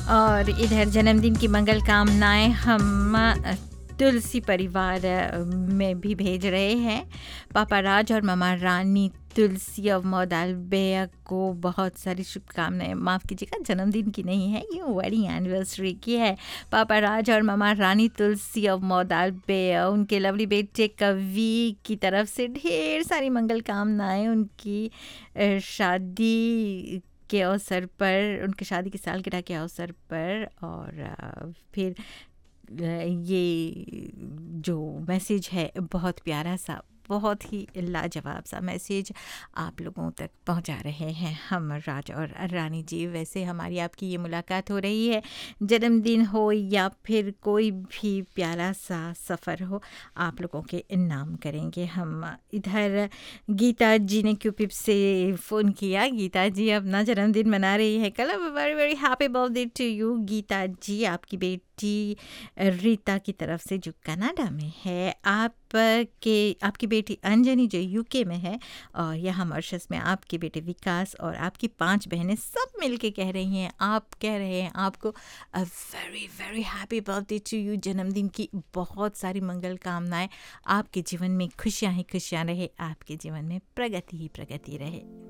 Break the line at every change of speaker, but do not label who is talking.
और इधर जन्मदिन की मंगल कामनाएं हम तुलसी परिवार में भी भेज रहे हैं। पापा राज और मामा रानी तुलसी ऑफ मोदालबेया को बहुत सारी शुभकामनाएं। माफ़ कीजिएगा, जन्मदिन की नहीं है, ये वेडिंग एनिवर्सरी की है। पापा राज और मामा रानी तुलसी ऑफ मोदालबेया, उनके लवली बेटे कवि की तरफ से ढेर सारी मंगल कामनाएं उनकी शादी के अवसर पर, उनकी शादी की सालगिरह के अवसर पर। और फिर ये जो मैसेज है बहुत प्यारा सा, बहुत ही लाजवाब सा मैसेज आप लोगों तक पहुंचा रहे हैं हम राज और रानी जी। वैसे हमारी आपकी ये मुलाकात हो रही है, जन्मदिन हो या फिर कोई भी प्यारा सा सफ़र हो, आप लोगों के नाम करेंगे हम। इधर गीता जी ने क्यूपिप से फ़ोन किया। गीता जी अपना जन्मदिन मना रही है कल। Very very happy birthday two you Geeta जी। आपकी बेटी रीता की तरफ से जो कनाडा में है, आपकी बेटी अंजनी जो यूके में है, और यहाँ मॉरिशस में आपके बेटे विकास और आपकी 5 बहनें सब मिलके कह रही हैं, आप कह रहे हैं आपको a very very happy birthday two you. जन्मदिन की बहुत सारी मंगल कामनाएं। आपके जीवन में खुशियाँ ही खुशियाँ रहे, आपके जीवन में प्रगति ही प्रगति रहे।